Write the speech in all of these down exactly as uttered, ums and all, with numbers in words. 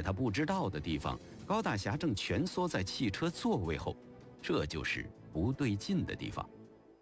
他不知道的地方，高大侠正蜷缩在汽车座位后，这就是不对劲的地方。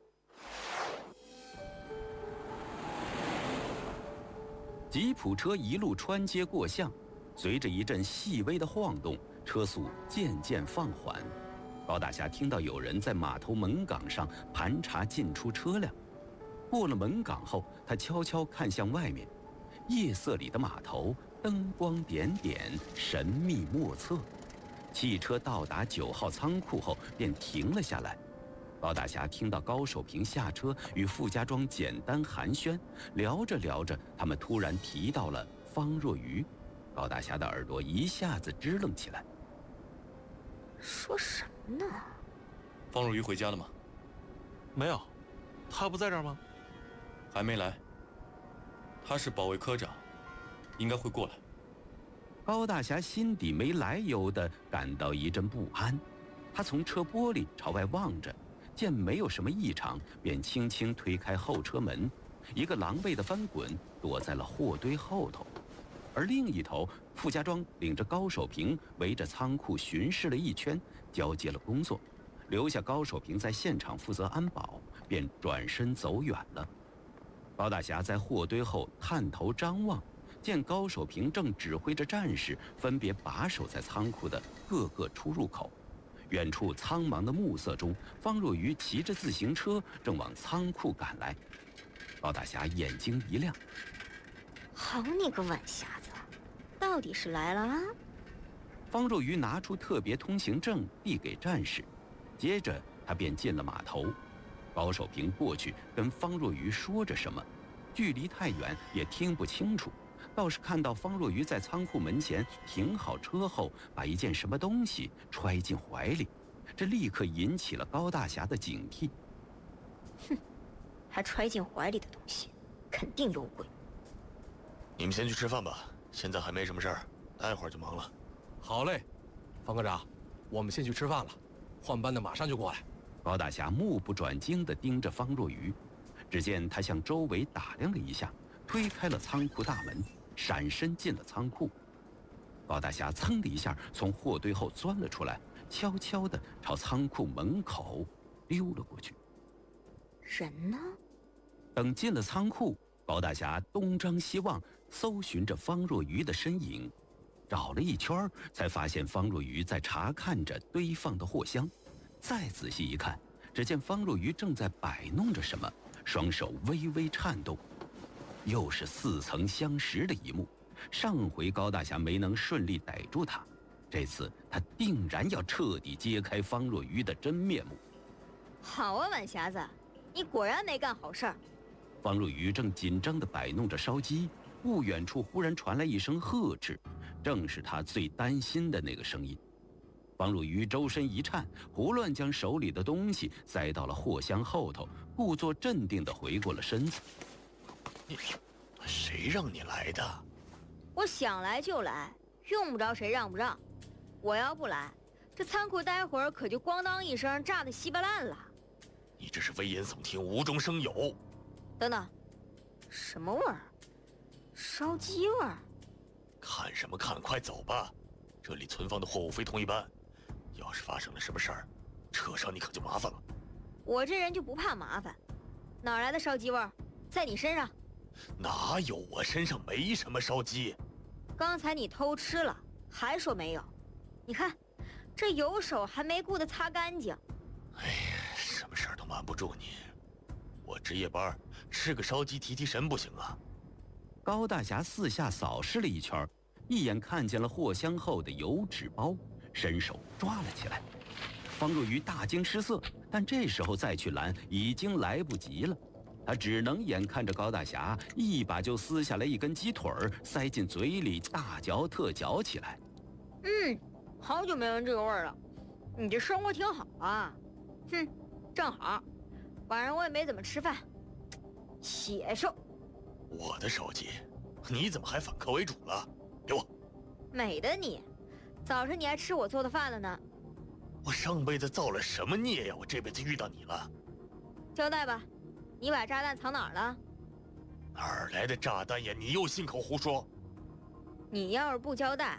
吉普车一路穿街过巷，随着一阵细微的晃动，车速渐渐放缓。高大侠听到有人在码头门岗上盘查进出车辆。过了门岗后，他悄悄看向外面，夜色里的码头灯光点点，神秘莫测。汽车到达九号仓库后便停了下来。高大侠听到高守平下车与傅家庄简单寒暄，聊着聊着，他们突然提到了方若愚。高大侠的耳朵一下子支棱起来。 说什么呢？ 方若愚回家了吗？ 没有，他不在这儿吗？ 还没来。他是保卫科长，应该会过来。 高大侠心底没来由地感到一阵不安，他从车玻璃朝外望着，见没有什么异常，便轻轻推开后车门，一个狼狈的翻滚躲在了货堆后头。而另一头，傅家庄领着高守平围着仓库巡视了一圈，交接了工作，留下高守平在现场负责安保，便转身走远了。高大侠在货堆后探头张望，见高守平正指挥着战士分别把守在仓库的各个出入口。远处苍茫的暮色中，方若愚骑着自行车正往仓库赶来。高大侠眼睛一亮， 好你个晚匣子，到底是来了啊？ 方若愚拿出特别通行证递给战士，接着他便进了码头。高守平过去跟方若愚说着什么，距离太远也听不清楚，倒是看到方若愚在仓库门前停好车后，把一件什么东西揣进怀里，这立刻引起了高大侠的警惕。 哼，还揣进怀里的东西，肯定有鬼。 你们先去吃饭吧，现在还没什么事儿，待会儿就忙了。 好嘞，方科长，我们先去吃饭了，换班的马上就过来。 高大侠目不转睛地盯着方若愚，只见他向周围打量了一下，推开了仓库大门，闪身进了仓库。高大侠噌的一下从货堆后钻了出来，悄悄地朝仓库门口溜了过去。 人呢？ 等进了仓库，高大侠东张西望，搜寻着方若愚的身影，找了一圈才发现方若愚在查看着堆放的货箱。再仔细一看，只见方若愚正在摆弄着什么，双手微微颤动。又是似曾相识的一幕，上回高大侠没能顺利逮住他，这次他定然要彻底揭开方若愚的真面目。 好啊，晚匣子，你果然没干好事儿。 方若愚正紧张地摆弄着烧鸡，不远处忽然传来一声呵斥，正是他最担心的那个声音。方若愚周身一颤，胡乱将手里的东西塞到了货箱后头，故作镇定地回过了身子。 你，谁让你来的？ 我想来就来，用不着谁让不让。我要不来，这仓库待会儿可就咣当一声炸得稀巴烂了。 你这是危言耸听，无中生有。 等等，什么味儿？烧鸡味儿？ 看什么看，快走吧！这里存放的货物非同一般，要是发生了什么事儿，车上你可就麻烦了。 我这人就不怕麻烦，哪来的烧鸡味儿？在你身上？ 哪有，我身上没什么烧鸡。 刚才你偷吃了，还说没有？你看，这油手还没顾得擦干净。 哎呀，什么事儿都瞒不住你。我值夜班，吃个烧鸡提提神不行啊？ 高大侠四下扫视了一圈，一眼看见了货箱后的油纸包，伸手抓了起来。方若愚大惊失色，但这时候再去拦已经来不及了。他只能眼看着高大侠一把就撕下来一根鸡腿儿，塞进嘴里大嚼特嚼起来。 嗯，好久没闻这个味儿了。你这生活挺好啊。哼，正好，晚上我也没怎么吃饭，血受。 我的烧鸡，你怎么还反客为主了？给我！ 美的你，早上你还吃我做的饭了呢。 我上辈子造了什么孽呀？我这辈子遇到你了。 交代吧，你把炸弹藏哪儿了？ 哪儿来的炸弹呀？你又信口胡说！ 你要是不交代，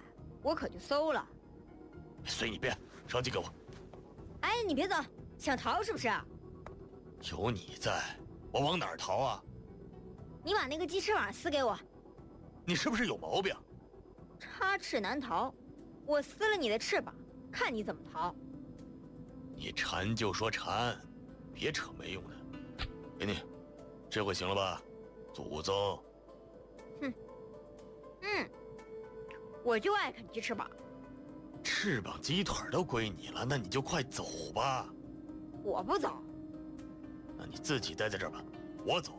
我可就馊了。 随你便，上机给我。 哎，你别走，想逃是不是？ 有你在，我往哪儿逃啊？ 你把那个鸡翅膀撕给我。 你是不是有毛病？ 插翅难逃，我撕了你的翅膀，看你怎么逃。 你馋就说馋，别扯没用的。给你，这回行了吧，祖宗？ 哼，嗯，我就爱啃鸡翅膀。 翅膀、鸡腿都归你了，那你就快走吧。 我不走。 那你自己待在这儿吧，我走。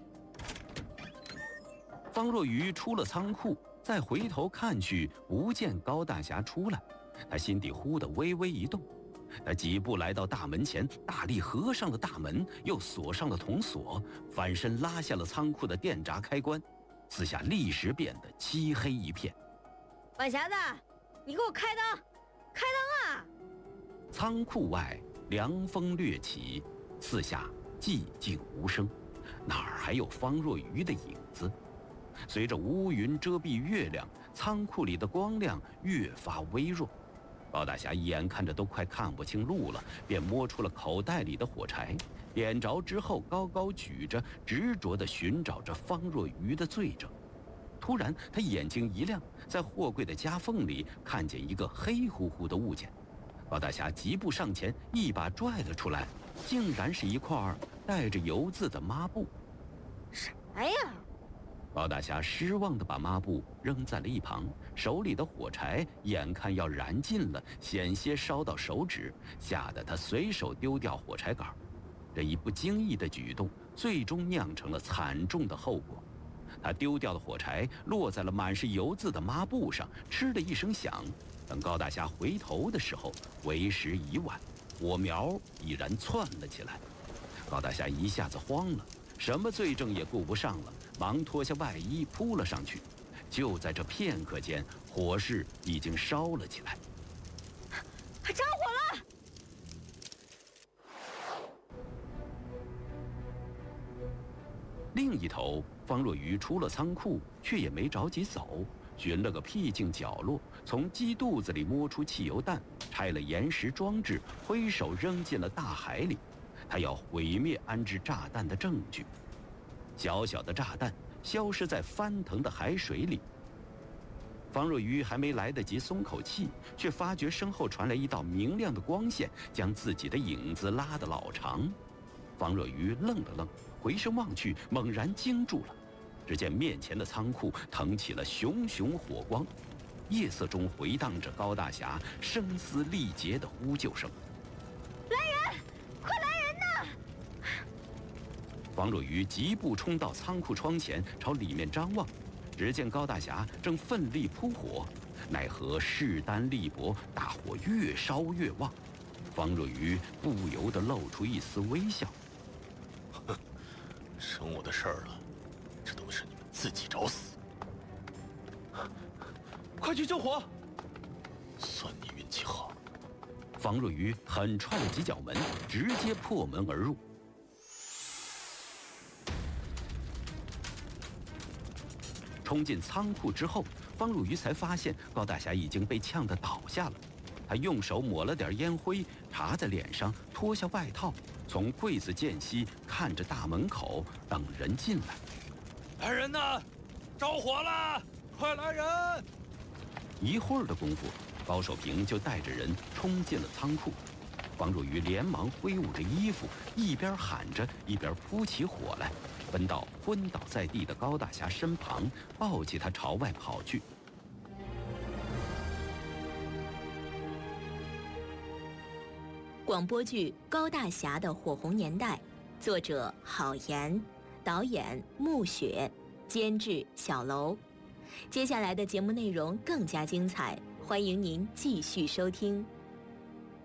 方若愚出了仓库，再回头看去，不见高大侠出来，他心底忽地微微一动。他几步来到大门前，大力合上了大门，又锁上了铜锁，反身拉下了仓库的电闸开关，四下立时变得漆黑一片。 晚匣子，你给我开灯，开灯啊！ 仓库外凉风掠起，四下寂静无声，哪儿还有方若愚的影子？随着乌云遮蔽月亮，仓库里的光亮越发微弱。高大侠眼看着都快看不清路了，便摸出了口袋里的火柴，点着之后高高举着，执着地寻找着方若愚的罪证。突然他眼睛一亮，在货柜的夹缝里看见一个黑乎乎的物件。高大侠急步上前，一把拽了出来，竟然是一块带着油渍的抹布。 什么呀？ 高大侠失望地把抹布扔在了一旁，手里的火柴眼看要燃尽了，险些烧到手指，吓得他随手丢掉火柴杆。这一不经意的举动，最终酿成了惨重的后果。他丢掉的火柴落在了满是油渍的抹布上，嗤的一声响。等高大侠回头的时候，为时已晚，火苗已然窜了起来。高大侠一下子慌了，什么罪证也顾不上了，忙脱下外衣扑了上去。就在这片刻间，火势已经烧了起来。 着火了！ 另一头，方若愚出了仓库，却也没着急走，寻了个僻静角落，从鸡肚子里摸出汽油弹，拆了岩石装置，挥手扔进了大海里。他要毁灭安置炸弹的证据。小小的炸弹消失在翻腾的海水里。方若愚还没来得及松口气，却发觉身后传来一道明亮的光线，将自己的影子拉得老长。方若愚愣了愣，回身望去，猛然惊住了。只见面前的仓库腾起了熊熊火光，夜色中回荡着高大侠声嘶力竭的呼救声：“ 来人，快来人呐！” 方若愚急步冲到仓库窗前，朝里面张望，只见高大侠正奋力扑火，奈何势单力薄，大火越烧越旺。方若愚不由得露出一丝微笑：“ 哼，生我的事儿了，这都是你们自己找死！ 快去救火！” 算你运气好。 方若愚狠踹了几脚门，直接破门而入。冲进仓库之后，方若愚才发现高大侠已经被呛得倒下了。他用手抹了点烟灰，擦在脸上，脱下外套，从柜子间隙看着大门口等人进来。 来人呐！着火了！快来人！ 一会儿的功夫，高守平就带着人冲进了仓库。方若愚连忙挥舞着衣服，一边喊着，一边扑起火来，奔到昏倒在地的高大侠身旁，抱起他朝外跑去。 广播剧《高大侠的火红年代》，作者郝岩，导演穆雪，监制小楼。接下来的节目内容更加精彩，欢迎您继续收听。